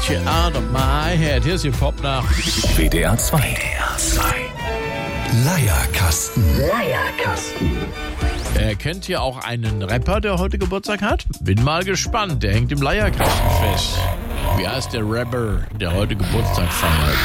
Get you out of my head. Hier ist Ihr Pop nach WDR 2. Leierkasten. Kennt ihr auch einen Rapper, der heute Geburtstag hat? Bin mal gespannt. Der hängt im Leierkasten fest. Wie heißt der Rapper, der heute Geburtstag feiert?